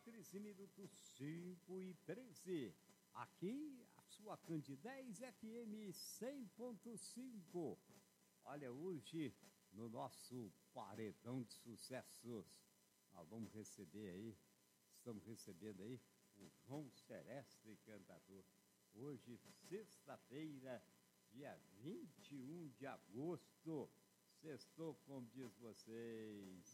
13 minutos, 5:13. Aqui, a sua Candidez FM 100.5. Olha, hoje, no nosso Paredão de Sucessos, nós vamos receber aí, estamos recebendo aí, o João Serestre, cantador. Hoje, sexta-feira, dia 21 de agosto. Sextou, como diz vocês.